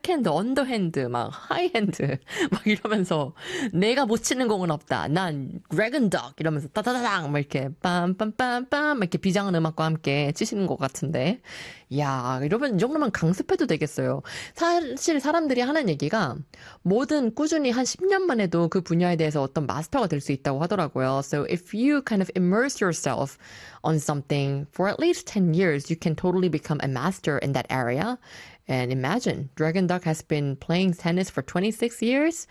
백핸드, 언더핸드, 막 하이핸드 막 이러면서 내가 못 치는 공은 없다. 난 드래곤덕 이러면서 따다다당 막 이렇게 빰빰빰빰 막 이렇게 비장한 음악과 함께 치시는 것 같은데 야 이러면 이 정도면 강습해도 되겠어요. 사실 사람들이 하는 얘기가 뭐든 꾸준히 한 10년만 해도 그 분야에 대해서 어떤 마스터가 될 수 있다고 하더라고요. So if you kind of immerse yourself on something for at least 10 years, you can totally become a master in that area. And imagine, Dragon Duck has been playing tennis for 26 years.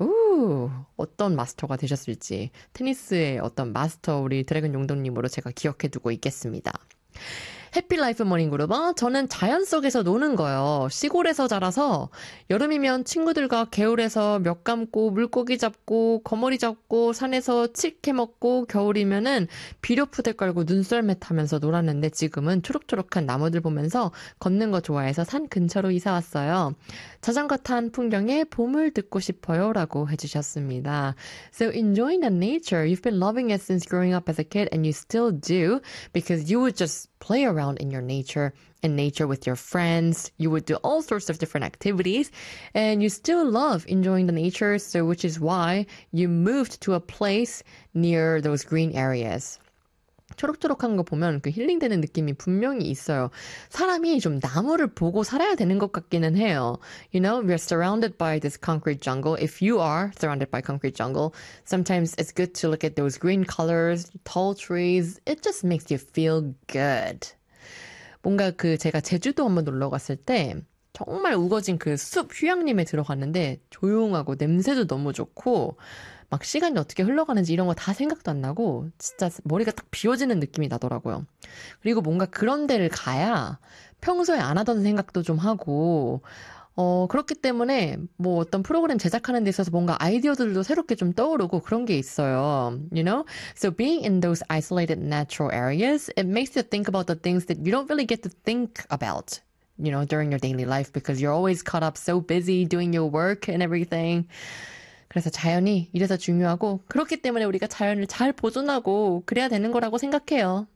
어떤 마스터가 되셨을지 테니스의 어떤 마스터 우리 드래곤 용동님으로 제가 기억해두고 있겠습니다. 해피라이프 모닝그룹은 저는 자연 속에서 노는 거예요. 시골에서 자라서 여름이면 친구들과 개울에서 몇 감고 물고기 잡고 거머리 잡고 산에서 칡해 먹고 겨울이면은 비료푸대 깔고 눈썰매 타면서 놀았는데 지금은 초록초록한 나무들 보면서 걷는 거 좋아해서 산 근처로 이사 왔어요. 자전거 탄 풍경에 봄을 듣고 싶어요 라고 해주셨습니다. So enjoying the nature. You've been loving it since growing up as a kid and you still do because you would just play around in your nature and nature with your friends. You would do all sorts of different activities and you still love enjoying the nature. So which is why you moved to a place near those green areas. 초록초록한 거 보면 그 힐링되는 느낌이 분명히 있어요. 사람이 좀 나무를 보고 살아야 되는 것 같기는 해요. You know, we're surrounded by this concrete jungle. If you are surrounded by concrete jungle, sometimes it's good to look at those green colors, tall trees. It just makes you feel good. 뭔가 그 제가 제주도 한번 놀러 갔을 때 정말 우거진 그 숲 휴양림에 들어갔는데 조용하고 냄새도 너무 좋고 막 시간이 어떻게 흘러가는지 이런 거 다 생각도 안 나고 진짜 머리가 딱 비워지는 느낌이 나더라고요. 그리고 뭔가 그런 데를 가야 평소에 안 하던 생각도 좀 하고 그렇기 때문에 뭐 어떤 프로그램 제작하는 데 있어서 뭔가 아이디어들도 새롭게 좀 떠오르고 그런 게 있어요. You know? So being in those isolated natural areas, it makes you think about the things that you don't really get to think about, you know, during your daily life because you're always caught up so busy doing your work and everything. 그래서 자연이 이래서 중요하고 그렇기 때문에 우리가 자연을 잘 보존하고 그래야 되는 거라고 생각해요.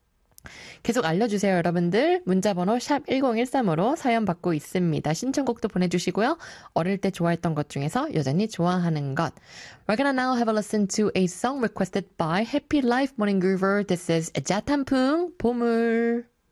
계속 알려주세요, 여러분들. 문자번호 샵 1013으로 사연 받고 있습니다. 신청곡도 보내주시고요. 어릴 때 좋아했던 것 중에서 여전히 좋아하는 것. We're gonna now have a listen to a song requested by Happy Life Morning Groover. This is 자탄풍 보물.